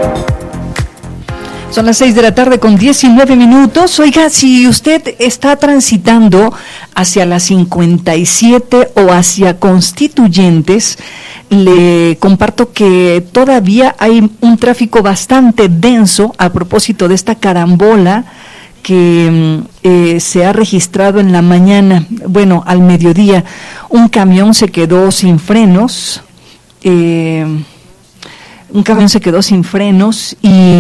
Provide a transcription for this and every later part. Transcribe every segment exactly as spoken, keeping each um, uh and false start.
Son las seis de la tarde con diecinueve minutos. Oiga, si usted está transitando hacia la cincuenta y siete o hacia Constituyentes, le comparto que todavía hay un tráfico bastante denso a propósito de esta carambola que eh, se ha registrado en la mañana, bueno, al mediodía. Un camión se quedó sin frenos, eh, un camión se quedó sin frenos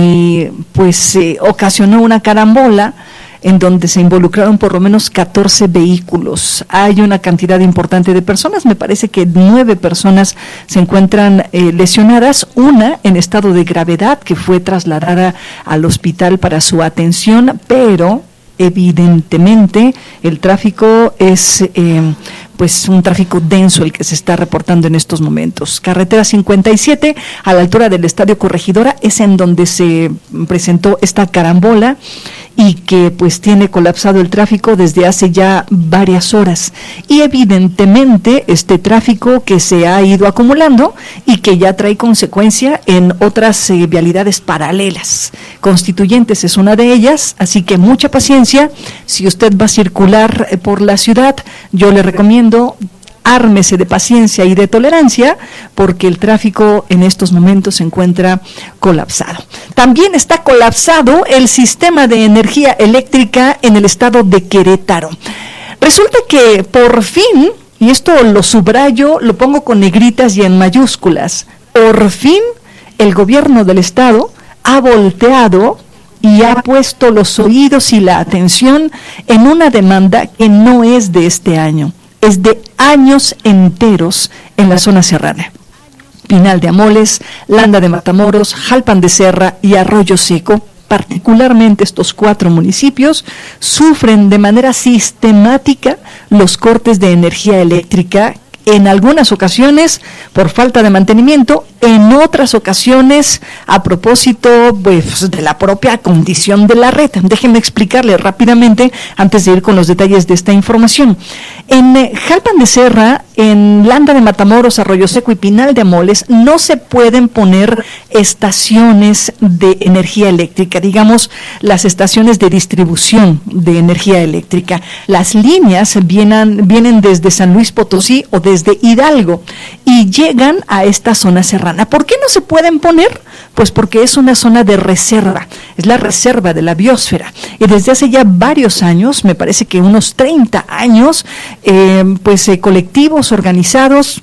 y pues eh, ocasionó una carambola en donde se involucraron por lo menos catorce vehículos. Hay una cantidad importante de personas, me parece que nueve personas se encuentran eh, lesionadas, una en estado de gravedad que fue trasladada al hospital para su atención, pero evidentemente el tráfico es eh, pues un tráfico denso el que se está reportando en estos momentos. Carretera cincuenta y siete, a la altura del Estadio Corregidora, es en donde se presentó esta carambola y que pues tiene colapsado el tráfico desde hace ya varias horas. Y evidentemente este tráfico que se ha ido acumulando y que ya trae consecuencia en otras eh, vialidades paralelas. Constituyentes es una de ellas, así que mucha paciencia. Si usted va a circular eh, por la ciudad, yo le recomiendo ármese de paciencia y de tolerancia, porque el tráfico en estos momentos se encuentra colapsado. También está colapsado el sistema de energía eléctrica en el estado de Querétaro. Resulta que por fin, y esto lo subrayo, lo pongo con negritas y en mayúsculas, por fin el gobierno del estado ha volteado y ha puesto los oídos y la atención en una demanda que no es de este año, es de años enteros en la zona serrana. Pinal de Amoles, Landa de Matamoros, Jalpan de Serra y Arroyo Seco, particularmente estos cuatro municipios, sufren de manera sistemática los cortes de energía eléctrica, en algunas ocasiones por falta de mantenimiento, en otras ocasiones a propósito pues, de la propia condición de la red. Déjenme explicarle rápidamente antes de ir con los detalles de esta información. En eh, Jalpan de Serra, en Landa de Matamoros, Arroyo Seco y Pinal de Amoles no se pueden poner estaciones de energía eléctrica, digamos las estaciones de distribución de energía eléctrica. Las líneas vienen, vienen desde San Luis Potosí o desde Hidalgo y llegan a esta zona serrana. ¿Por qué no se pueden poner? Pues porque es una zona de reserva, es la reserva de la biosfera. Y desde hace ya varios años, me parece que unos treinta años, eh, pues eh, colectivos organizados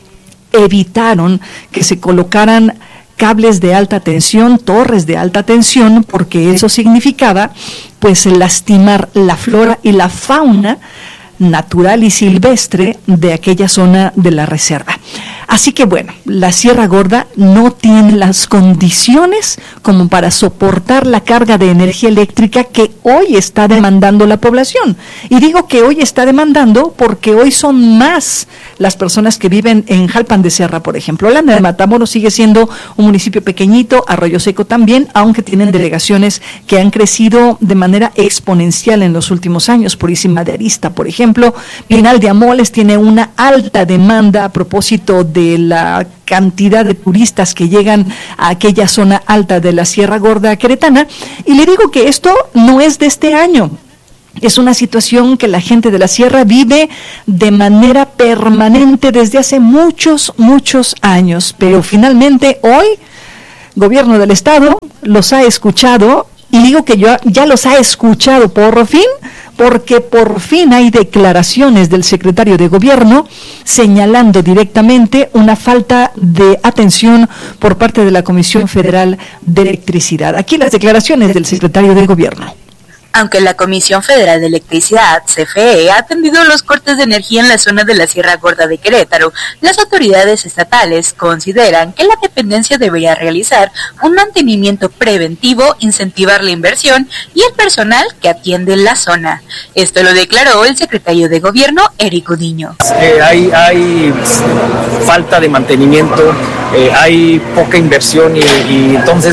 evitaron que se colocaran cables de alta tensión, torres de alta tensión, porque eso significaba pues lastimar la flora y la fauna natural y silvestre de aquella zona de la reserva. Así que bueno, la Sierra Gorda no tiene las condiciones como para soportar la carga de energía eléctrica que hoy está demandando la población. Y digo que hoy está demandando porque hoy son más las personas que viven en Jalpan de Serra, por ejemplo. Landa de Matamoros sigue siendo un municipio pequeñito, Arroyo Seco también, aunque tienen delegaciones que han crecido de manera exponencial en los últimos años. Purísima de Arista, por ejemplo. Pinal de Amoles tiene una alta demanda a propósito de de la cantidad de turistas que llegan a aquella zona alta de la Sierra Gorda queretana, y le digo que esto no es de este año. Es una situación que la gente de la sierra vive de manera permanente desde hace muchos, muchos años, pero finalmente hoy, gobierno del estado los ha escuchado, y digo que yo ya los ha escuchado por fin, porque por fin hay declaraciones del secretario de Gobierno señalando directamente una falta de atención por parte de la Comisión Federal de Electricidad. Aquí las declaraciones del secretario de Gobierno. Aunque la Comisión Federal de Electricidad, C F E, ha atendido los cortes de energía en la zona de la Sierra Gorda de Querétaro, las autoridades estatales consideran que la dependencia debería realizar un mantenimiento preventivo, incentivar la inversión y el personal que atiende la zona. Esto lo declaró el secretario de Gobierno, Eric Udiño. Eh, hay, hay falta de mantenimiento, eh, hay poca inversión y, y entonces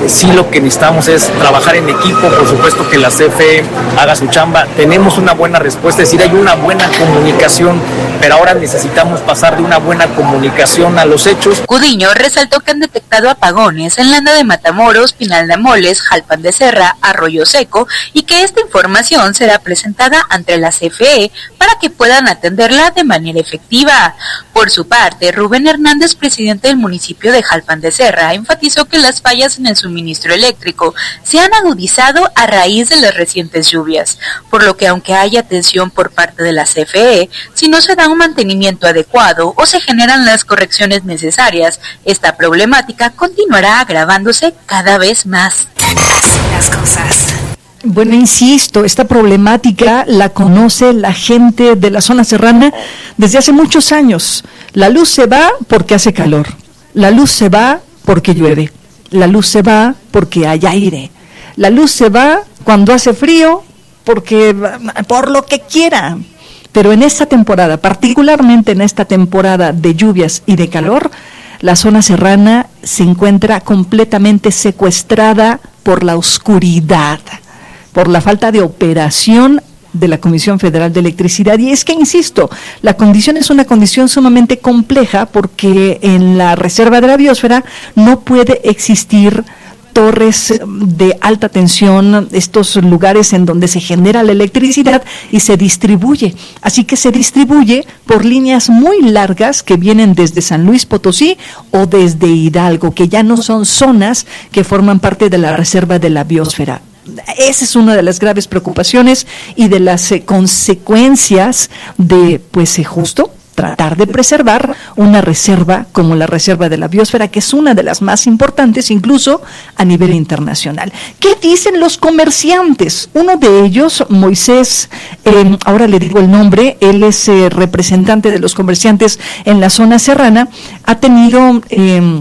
sí lo que necesitamos es trabajar en equipo, por supuesto que la C F E haga su chamba, tenemos una buena respuesta, es decir, hay una buena comunicación, pero ahora necesitamos pasar de una buena comunicación a los hechos. Gudiño resaltó que han detectado apagones en Landa de Matamoros, Pinal de Amoles, Jalpan de Serra, Arroyo Seco, y que esta información será presentada ante la C F E para que puedan atenderla de manera efectiva. Por su parte, Rubén Hernández, presidente del municipio de Jalpan de Serra, enfatizó que las fallas en el suministro eléctrico se han agudizado a raíz de las recientes lluvias, por lo que aunque haya atención por parte de la C F E, si no se da un mantenimiento adecuado o se generan las correcciones necesarias, esta problemática continuará agravándose cada vez más. Así las cosas. Bueno, insisto, esta problemática la conoce la gente de la zona serrana desde hace muchos años. La luz se va porque hace calor, la luz se va porque llueve, la luz se va porque hay aire, la luz se va cuando hace frío, porque por lo que quiera. Pero en esta temporada, particularmente en esta temporada de lluvias y de calor, la zona serrana se encuentra completamente secuestrada por la oscuridad, por la falta de operación de la Comisión Federal de Electricidad. Y es que, insisto, la condición es una condición sumamente compleja porque en la reserva de la biosfera no puede existir torres de alta tensión, estos lugares en donde se genera la electricidad y se distribuye. Así que se distribuye por líneas muy largas que vienen desde San Luis Potosí o desde Hidalgo, que ya no son zonas que forman parte de la reserva de la biosfera. Esa es una de las graves preocupaciones y de las eh, consecuencias de, pues, eh, justo tratar de preservar una reserva como la reserva de la biosfera, que es una de las más importantes incluso a nivel internacional. ¿Qué dicen los comerciantes? Uno de ellos, Moisés, eh, ahora le digo el nombre, él es eh, representante de los comerciantes en la zona serrana, ha tenido Eh,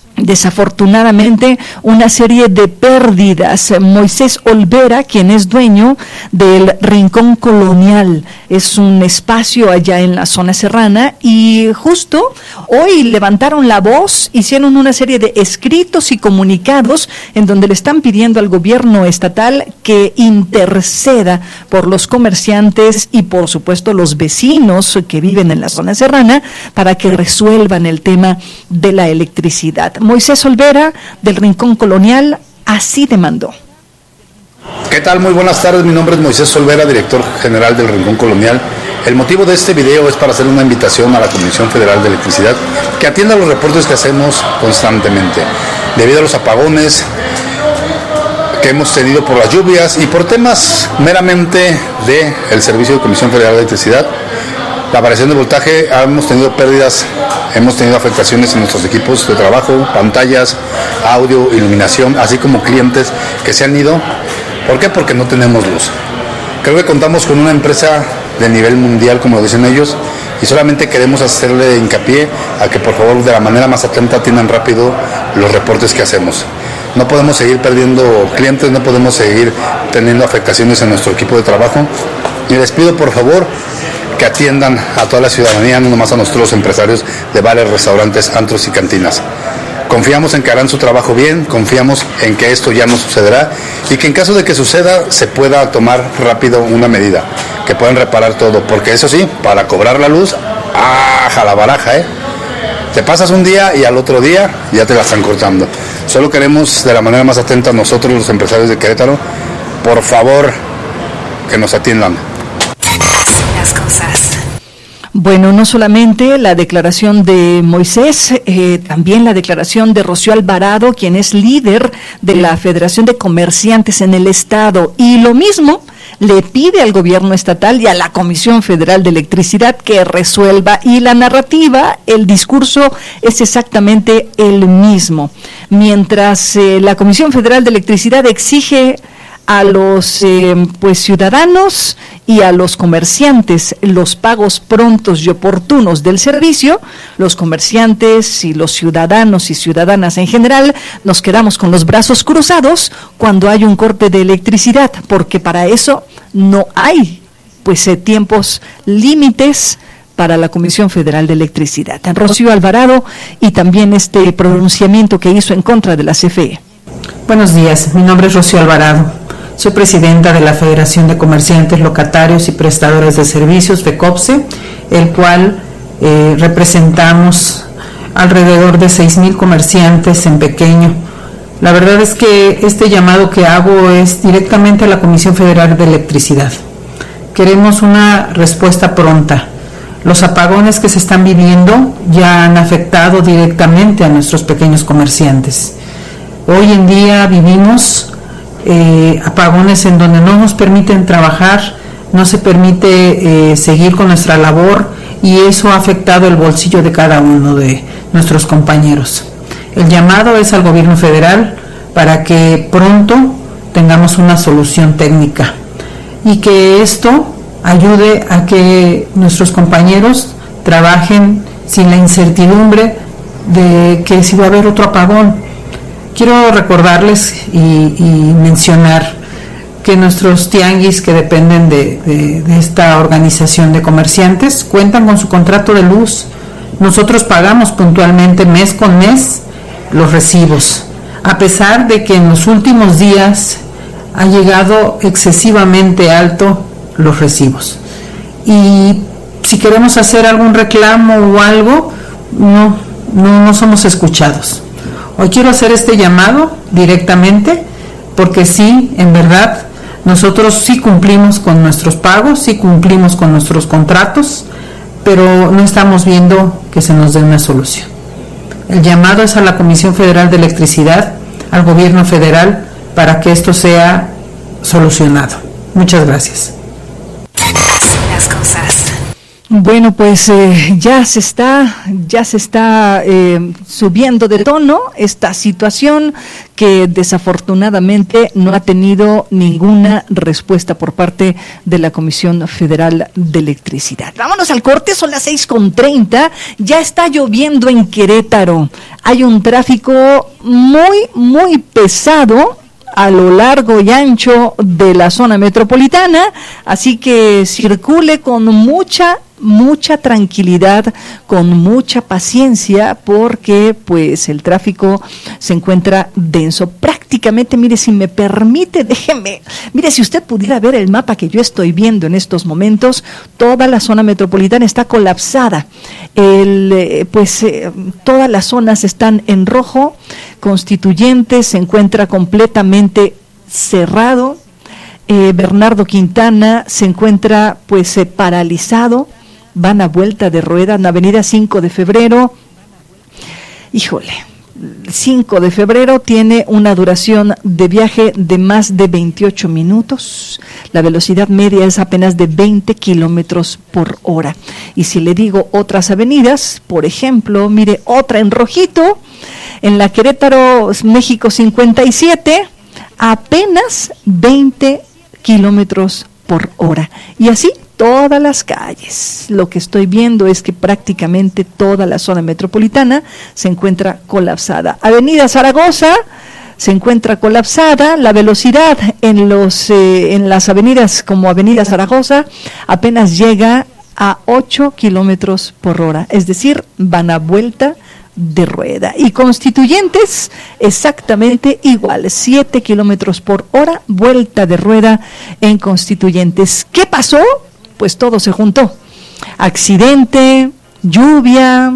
desafortunadamente una serie de pérdidas. Moisés Olvera, quien es dueño del Rincón Colonial, es un espacio allá en la zona serrana, y justo hoy levantaron la voz, hicieron una serie de escritos y comunicados en donde le están pidiendo al gobierno estatal que interceda por los comerciantes y por supuesto los vecinos que viven en la zona serrana para que resuelvan el tema de la electricidad. Moisés Olvera, del Rincón Colonial, así demandó. ¿Qué tal? Muy buenas tardes, mi nombre es Moisés Olvera, director general del Rincón Colonial. El motivo de este video es para hacer una invitación a la Comisión Federal de Electricidad que atienda los reportes que hacemos constantemente, debido a los apagones que hemos tenido por las lluvias y por temas meramente del Servicio de Comisión Federal de Electricidad. La variación de voltaje, hemos tenido pérdidas, hemos tenido afectaciones en nuestros equipos de trabajo, pantallas, audio, iluminación, así como clientes que se han ido. ¿Por qué? Porque no tenemos luz. Creo que contamos con una empresa de nivel mundial, como lo dicen ellos, y solamente queremos hacerle hincapié a que por favor de la manera más atenta atiendan rápido los reportes que hacemos. No podemos seguir perdiendo clientes, no podemos seguir teniendo afectaciones en nuestro equipo de trabajo, y les pido por favor que atiendan a toda la ciudadanía, no nomás a nosotros empresarios de bares, restaurantes, antros y cantinas. Confiamos en que harán su trabajo bien, confiamos en que esto ya no sucederá y que en caso de que suceda se pueda tomar rápido una medida, que puedan reparar todo, porque eso sí, para cobrar la luz, ¡ah! La baraja, ¿eh? Te pasas un día y al otro día ya te la están cortando. Solo queremos de la manera más atenta nosotros los empresarios de Querétaro, por favor, que nos atiendan. Cosas. Bueno, no solamente la declaración de Moisés, eh, también la declaración de Rocío Alvarado, quien es líder de la Federación de Comerciantes en el Estado, y lo mismo le pide al gobierno estatal y a la Comisión Federal de Electricidad que resuelva, y la narrativa, el discurso es exactamente el mismo. Mientras eh, la Comisión Federal de Electricidad exige a los eh, pues ciudadanos y a los comerciantes los pagos prontos y oportunos del servicio, los comerciantes y los ciudadanos y ciudadanas en general nos quedamos con los brazos cruzados cuando hay un corte de electricidad, porque para eso no hay pues eh, tiempos límites para la Comisión Federal de Electricidad. Rocío Alvarado, y también este pronunciamiento que hizo en contra de la C F E. Buenos días, mi nombre es Rocío Alvarado. Soy presidenta de la Federación de Comerciantes Locatarios y Prestadores de Servicios, FECOPSE, el cual eh, representamos alrededor de seis mil comerciantes en pequeño. La verdad es que este llamado que hago es directamente a la Comisión Federal de Electricidad. Queremos una respuesta pronta. Los apagones que se están viviendo ya han afectado directamente a nuestros pequeños comerciantes. Hoy en día vivimos eh, apagones en donde no nos permiten trabajar, no se permite eh, seguir con nuestra labor, y eso ha afectado el bolsillo de cada uno de nuestros compañeros. El llamado es al gobierno federal para que pronto tengamos una solución técnica y que esto ayude a que nuestros compañeros trabajen sin la incertidumbre de que si va a haber otro apagón. Quiero recordarles y, y mencionar que nuestros tianguis que dependen de, de, de esta organización de comerciantes cuentan con su contrato de luz. Nosotros pagamos puntualmente mes con mes los recibos, a pesar de que en los últimos días ha llegado excesivamente alto los recibos. Y si queremos hacer algún reclamo o algo, no, no, no somos escuchados. Hoy quiero hacer este llamado directamente porque sí, en verdad, nosotros sí cumplimos con nuestros pagos, sí cumplimos con nuestros contratos, pero no estamos viendo que se nos dé una solución. El llamado es a la Comisión Federal de Electricidad, al gobierno federal, para que esto sea solucionado. Muchas gracias. Las cosas. Bueno, pues eh, ya se está, ya se está eh, subiendo de tono esta situación que desafortunadamente no ha tenido ninguna respuesta por parte de la Comisión Federal de Electricidad. Vámonos al corte, son las seis con treinta, ya está lloviendo en Querétaro, hay un tráfico muy, muy pesado a lo largo y ancho de la zona metropolitana, así que circule con mucha mucha tranquilidad, con mucha paciencia, porque pues el tráfico se encuentra denso. Prácticamente, mire, si me permite, déjeme, mire, si usted pudiera ver el mapa que yo estoy viendo en estos momentos, toda la zona metropolitana está colapsada. El, pues eh, todas las zonas están en rojo. Constituyentes se encuentra completamente cerrado. Eh, Bernardo Quintana se encuentra pues eh, paralizado. Van a vuelta de rueda en Avenida cinco de febrero. Híjole, cinco de febrero tiene una duración de viaje de más de veintiocho minutos. La velocidad media es apenas de veinte kilómetros por hora. Y si le digo otras avenidas, por ejemplo, mire, otra en rojito, en la Querétaro, México cincuenta y siete, apenas veinte kilómetros por hora. Y así todas las calles. Lo que estoy viendo es que prácticamente toda la zona metropolitana se encuentra colapsada. Avenida Zaragoza se encuentra colapsada. La velocidad en los eh, en las avenidas como Avenida Zaragoza apenas llega a ocho kilómetros por hora. Es decir, van a vuelta de rueda. Y Constituyentes exactamente igual, siete kilómetros por hora, vuelta de rueda en Constituyentes. ¿Qué pasó? Pues todo se juntó. Accidente, lluvia,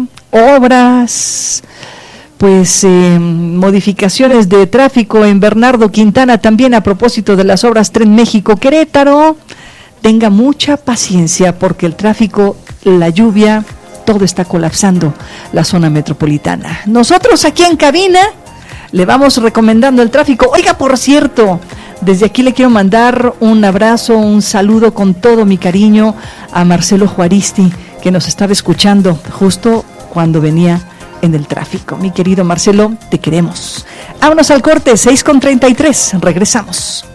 obras, pues eh, modificaciones de tráfico en Bernardo Quintana también a propósito de las obras Tren México Querétaro. Tenga mucha paciencia porque el tráfico, la lluvia, todo está colapsando la zona metropolitana. Nosotros aquí en cabina le vamos recomendando el tráfico. Oiga, por cierto, desde aquí le quiero mandar un abrazo, un saludo con todo mi cariño a Marcelo Juaristi, que nos estaba escuchando justo cuando venía en el tráfico. Mi querido Marcelo, te queremos. Vámonos al corte, seis con treinta y tres, regresamos.